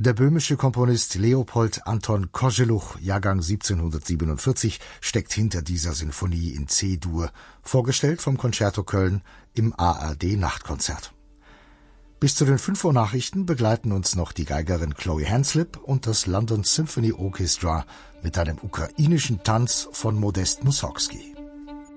Der böhmische Komponist Leopold Anton Kozeluch, Jahrgang 1747, steckt hinter dieser Sinfonie in C-Dur, vorgestellt vom Concerto Köln im ARD-Nachtkonzert. Bis zu den 5 Uhr Nachrichten begleiten uns noch die Geigerin Chloe Hanslip und das London Symphony Orchestra mit einem ukrainischen Tanz von Modest Mussorgsky.